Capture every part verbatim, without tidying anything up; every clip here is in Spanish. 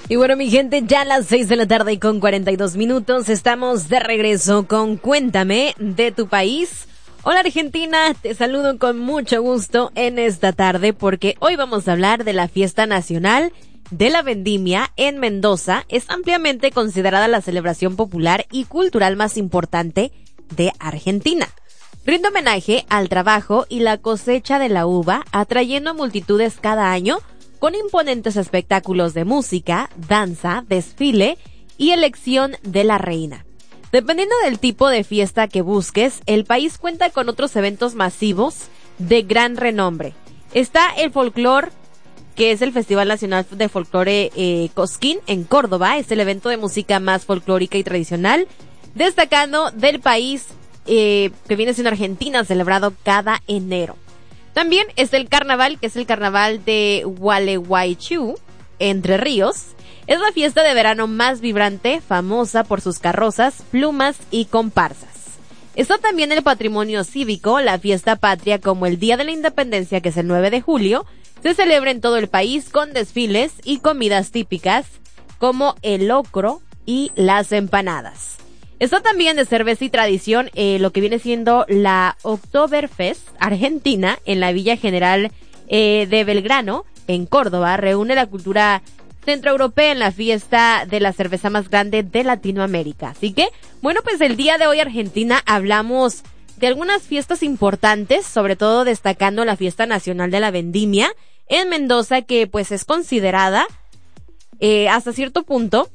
Y bueno, mi gente, ya a las seis de la tarde y con cuarenta y dos minutos estamos de regreso con Cuéntame de tu país. Hola Argentina, te saludo con mucho gusto en esta tarde porque hoy vamos a hablar de la fiesta nacional de la vendimia en Mendoza. Es ampliamente considerada la celebración popular y cultural más importante de Argentina. Rinde homenaje al trabajo y la cosecha de la uva, atrayendo multitudes cada año con imponentes espectáculos de música, danza, desfile y elección de la reina. Dependiendo del tipo de fiesta que busques, el país cuenta con otros eventos masivos de gran renombre. Está el folclor, que es el Festival Nacional de Folclore eh, Cosquín en Córdoba. Es el evento de música más folclórica y tradicional, destacando del país eh, que viene siendo Argentina, celebrado cada enero. También está el carnaval, que es el carnaval de Gualeguaychú, Entre Ríos. Es la fiesta de verano más vibrante, famosa por sus carrozas, plumas y comparsas. Está también el patrimonio cívico, la fiesta patria, como el Día de la Independencia, que es el nueve de julio, se celebra en todo el país con desfiles y comidas típicas, como el locro y las empanadas. Está también de cerveza y tradición eh, lo que viene siendo la Oktoberfest Argentina en la Villa General eh, de Belgrano, en Córdoba. Reúne la cultura centroeuropea en la fiesta de la cerveza más grande de Latinoamérica. Así que, bueno, pues el día de hoy Argentina hablamos de algunas fiestas importantes, sobre todo destacando la fiesta nacional de la vendimia en Mendoza, que pues es considerada eh, hasta cierto punto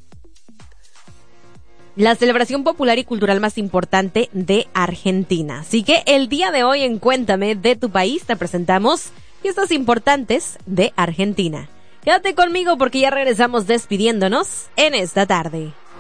la celebración popular y cultural más importante de Argentina. Así que el día de hoy en Cuéntame de tu país te presentamos fiestas importantes de Argentina. Quédate conmigo porque ya regresamos despidiéndonos en esta tarde.